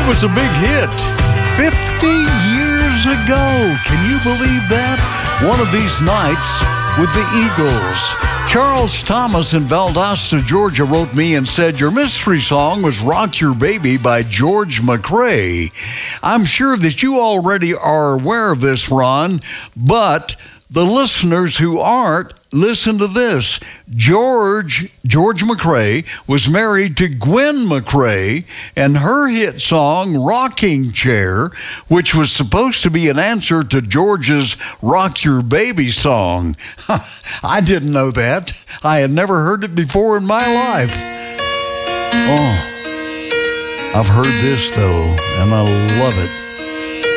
was a big hit 50 years ago. Can you believe that? One of these nights with the Eagles. Charles Thomas in Valdosta, Georgia wrote me and said, your mystery song was Rock Your Baby by George McCrae. I'm sure that you already are aware of this, Ron, but the listeners who aren't, listen to this. George McCrae was married to Gwen McCrae, and her hit song, Rocking Chair, which was supposed to be an answer to George's Rock Your Baby song. I didn't know that. I had never heard it before in my life. Oh, I've heard this, though, and I love it.